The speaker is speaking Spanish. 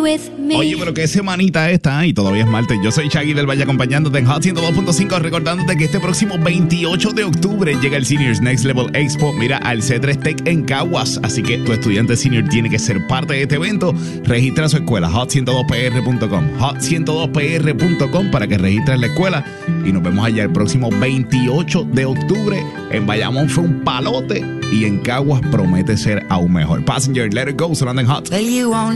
with me. Oye, pero qué semanita esta, y todavía es martes. Yo soy Shaggy del Valle acompañándote en Hot 102.5, recordándote que este próximo 28 de octubre llega el Seniors Next Level Expo. Mira, al C3 Tech en Caguas. Así que tu estudiante senior tiene que ser parte de este evento. Registra su escuela, hot102pr.com. hot102pr.com para que registres la escuela. Y nos vemos allá el próximo 28 de octubre. En Bayamón fue un palote y en Caguas promete ser aún mejor. Passenger, let it go, sonando en Hot.